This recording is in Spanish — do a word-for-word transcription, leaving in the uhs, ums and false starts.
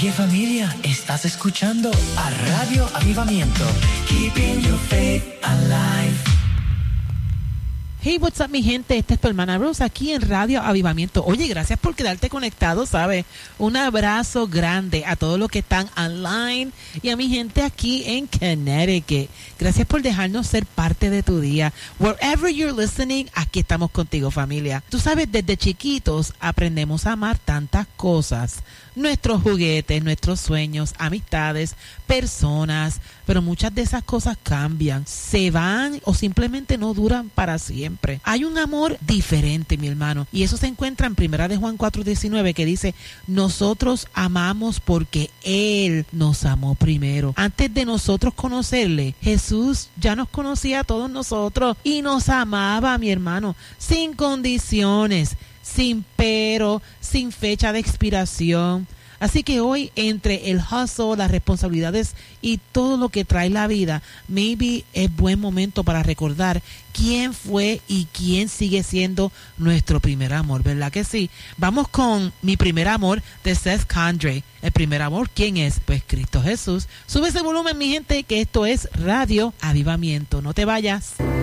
Oye familia, estás escuchando a Radio Avivamiento. Keeping your faith alive. Hey, what's up, mi gente? Esta es tu hermana Rose aquí en Radio Avivamiento. Oye, gracias por quedarte conectado, ¿sabes? Un abrazo grande a todos los que están online y a mi gente aquí en Connecticut. Gracias por dejarnos ser parte de tu día. Wherever you're listening, aquí estamos contigo, familia. Tú sabes, desde chiquitos aprendemos a amar tantas cosas. Nuestros juguetes, nuestros sueños, amistades, personas, pero muchas de esas cosas cambian, se van o simplemente no duran para siempre. Hay un amor diferente, mi hermano, y eso se encuentra en Primera de Juan cuatro diecinueve, que dice: nosotros amamos porque Él nos amó primero. Antes de nosotros conocerle, Jesús ya nos conocía a todos nosotros y nos amaba, mi hermano, sin condiciones, sin pero, sin fecha de expiración. Así que hoy, entre el hustle, las responsabilidades y todo lo que trae la vida, maybe es buen momento para recordar quién fue y quién sigue siendo nuestro primer amor, ¿verdad que sí? Vamos con Mi Primer Amor de Seth Condrey. El primer amor, ¿quién es? Pues Cristo Jesús. Sube ese volumen, mi gente, que esto es Radio Avivamiento. No te vayas.